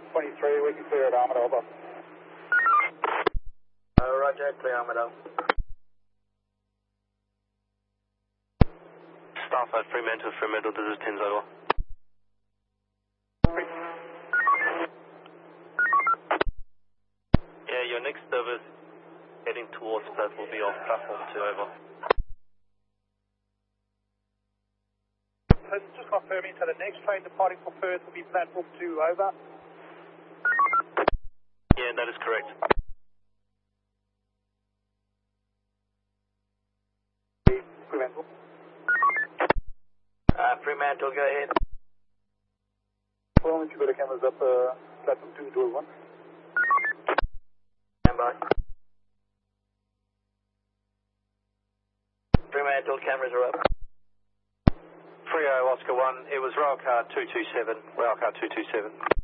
23, we can clear at Armidale, over. Roger, clear Armidale. Starflight Fremantle, this is 10's over. Yeah, your next service heading towards Perth will be off platform 2, over. Just confirming, so the next train departing for Perth will be platform 2, over. Yeah, that is correct. Fremantle. Fremantle, go ahead. Well, you've got the cameras up, platform 2, door 1. Stand by. Fremantle, cameras are up. Frio Oscar 1, it was railcar 227, railcar 227.